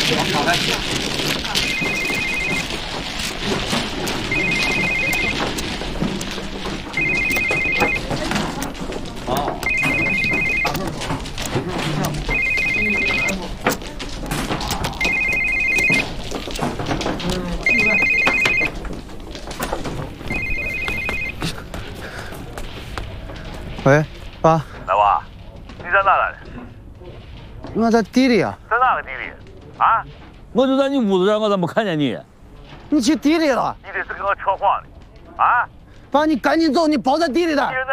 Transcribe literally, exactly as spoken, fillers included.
喂，爸。 老娃，你在哪来？ 我在地里啊。 在哪个地里？啊？ 我就在你屋子这儿，我咋没看见你？ 你去地里了？ 你这是跟我扯谎的，啊？ 爸，你赶紧走，你包在地里的。